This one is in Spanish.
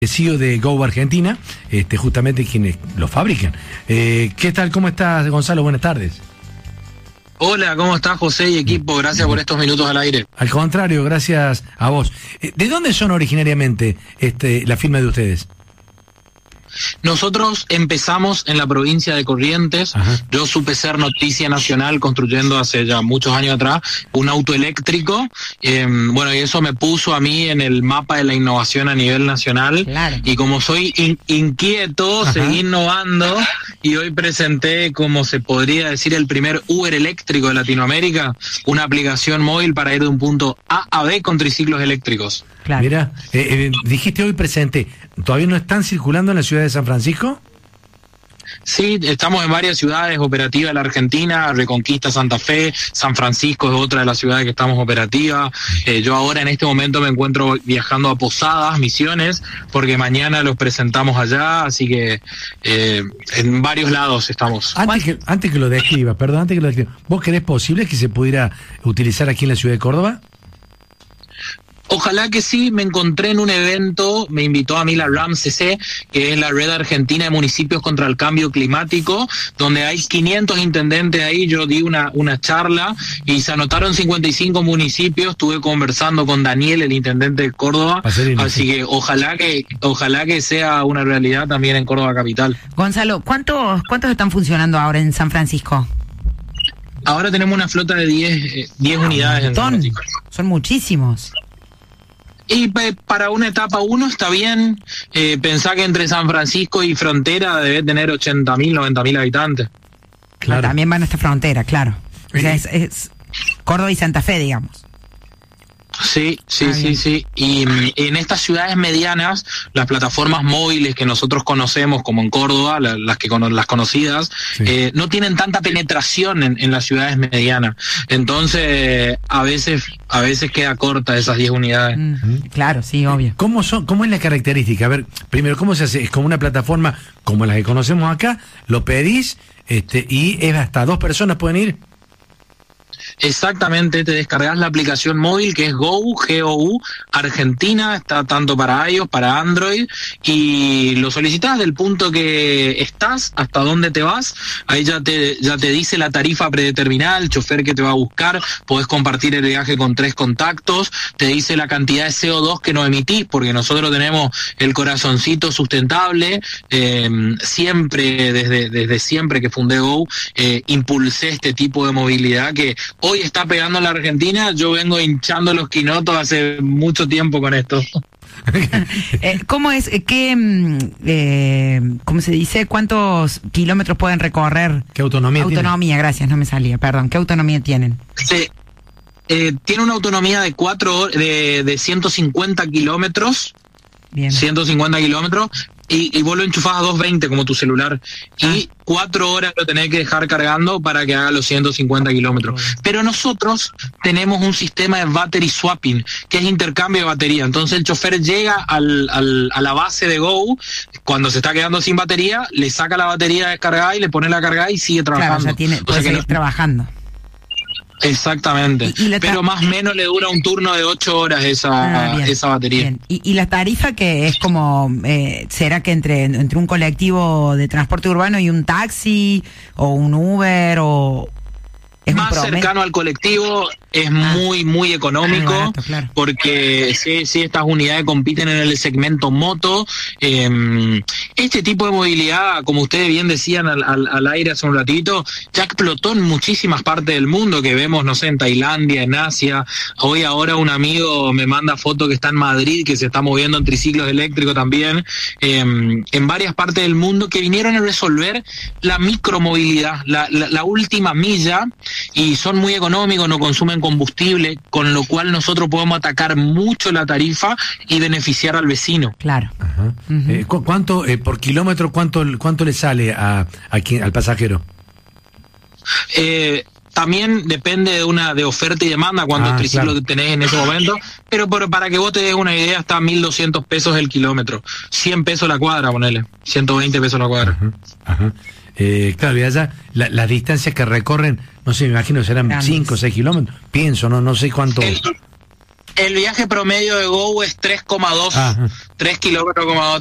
CEO de Go Argentina, justamente quienes lo fabrican. ¿Qué tal? ¿Cómo estás, Gonzalo? Buenas tardes. Hola, ¿cómo estás, José y equipo? Gracias por estos minutos al aire. Al contrario, gracias a vos. ¿De dónde son originariamente la firma de ustedes? Nosotros empezamos en la provincia de Corrientes. Ajá. Yo supe ser noticia nacional construyendo hace ya muchos años atrás un auto eléctrico. Bueno, y eso me puso a mí en el mapa de la innovación a nivel nacional. Claro. Y como soy inquieto, ajá, seguí innovando y hoy presenté, como se podría decir, el primer Uber eléctrico de Latinoamérica, una aplicación móvil para ir de un punto A a B con triciclos eléctricos. Claro. Mira, dijiste hoy presente, ¿todavía no están circulando en la ciudad de San Francisco? Sí, estamos en varias ciudades operativas de la Argentina, Reconquista, Santa Fe, San Francisco es otra de las ciudades que estamos operativas. Yo ahora en este momento me encuentro viajando a Posadas, Misiones, porque mañana los presentamos allá, así que en varios lados estamos. Antes que lo describa, ¿vos creés posible que se pudiera utilizar aquí en la ciudad de Córdoba? Ojalá que sí. Me encontré en un evento, me invitó a mí la RAM-CC, que es la Red Argentina de Municipios contra el Cambio Climático, donde hay 500 intendentes ahí. Yo di una charla y se anotaron 55 municipios. Estuve conversando con Daniel, el intendente de Córdoba, así que ojalá que sea una realidad también en Córdoba capital. Gonzalo, ¿cuántos están funcionando ahora en San Francisco? Ahora tenemos una flota de 10 unidades en San Francisco. Son muchísimos. Y para una etapa 1 está bien. Pensá que entre San Francisco y frontera debe tener 80.000, 90.000 habitantes. Claro. También van a esta frontera, claro. O sea, es Córdoba y Santa Fe, digamos. Sí. Y en estas ciudades medianas, las plataformas móviles que nosotros conocemos, como en Córdoba, las conocidas, sí, no tienen tanta penetración en las ciudades medianas. Entonces, a veces queda corta esas 10 unidades. Claro, sí, obvio. ¿Cómo es la característica? A ver, primero, ¿cómo se hace? ¿Es como una plataforma como la que conocemos acá? ¿Lo pedís y es hasta 2 personas pueden ir? Exactamente, te descargas la aplicación móvil que es Go Argentina, está tanto para iOS, para Android, y lo solicitas del punto que estás hasta dónde te vas. Ahí ya te dice la tarifa predeterminada, el chofer que te va a buscar, podés compartir el viaje con 3 contactos, te dice la cantidad de CO2 que no emitís, porque nosotros tenemos el corazoncito sustentable. Siempre, desde siempre que fundé Go, impulsé este tipo de movilidad que hoy está pegando a la Argentina. Yo vengo hinchando los quinotos hace mucho tiempo con esto. ¿Cómo es? ¿Cómo se dice? ¿Cuántos kilómetros pueden recorrer? ¿Qué autonomía tienen? Autonomía, gracias, no me salía, perdón. ¿Qué autonomía tienen? Sí. Tiene una autonomía de 150 kilómetros. Bien. 150 kilómetros. Y vos lo enchufás a 220 como tu celular. Y 4 horas lo tenés que dejar cargando para que haga los 150 kilómetros. Pero nosotros tenemos un sistema de battery swapping, que es intercambio de batería. Entonces el chofer llega a la base de Go, cuando se está quedando sin batería, le saca la batería descargada y le pone la cargada y sigue trabajando. Claro, puede seguir trabajando. Exactamente, pero más o menos le dura un turno de 8 horas esa batería. Bien. ¿Y la tarifa que es como, será que entre un colectivo de transporte urbano y un taxi o un Uber o...? Es más cercano al colectivo, es muy económico, barato, claro. Porque sí, estas unidades compiten en el segmento moto. Este tipo de movilidad, como ustedes bien decían al aire hace un ratito, ya explotó en muchísimas partes del mundo, que vemos, no sé, en Tailandia, en Asia. Hoy ahora un amigo me manda foto que está en Madrid, que se está moviendo en triciclos eléctricos también, en varias partes del mundo, que vinieron a resolver la micromovilidad, la última milla, y son muy económicos, no consumen combustible, con lo cual nosotros podemos atacar mucho la tarifa y beneficiar al vecino. Claro. Ajá. ¿Cuánto por kilómetro cuánto le sale al pasajero? También depende de oferta y demanda cuántos triciclos tenés en ese momento, pero para que vos te des una idea, está 1.200 pesos el kilómetro, 100 pesos la cuadra, ponele, 120 pesos la cuadra. Ajá. Claro, y allá las distancias que recorren, no sé, me imagino serán 5 o 6 kilómetros, pienso, no sé cuánto. El viaje promedio de Go es 3,2, 3 kilómetros,